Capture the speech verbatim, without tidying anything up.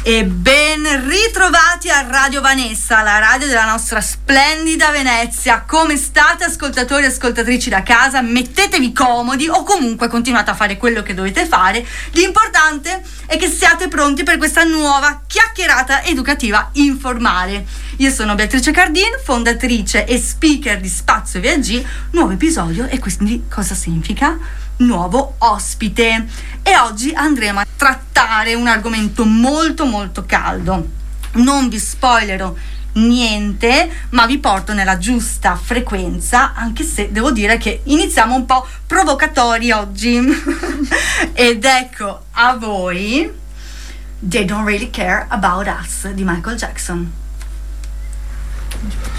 E ben ritrovati a Radio Vanessa, la radio della nostra splendida Venezia. Come state, ascoltatori e ascoltatrici da casa? Mettetevi comodi o comunque continuate a fare quello che dovete fare. L'importante è che siate pronti per questa nuova chiacchierata educativa informale. Io sono Beatrice Cardin, fondatrice e speaker di Spazio V G. Nuovo episodio, e quindi cosa significa? Nuovo ospite. E oggi andremo a trattare un argomento molto molto caldo. Non vi spoilerò niente, ma vi porto nella giusta frequenza, anche se devo dire che iniziamo un po' provocatori oggi. Ed ecco a voi They Don't Really Care About Us di Michael Jackson.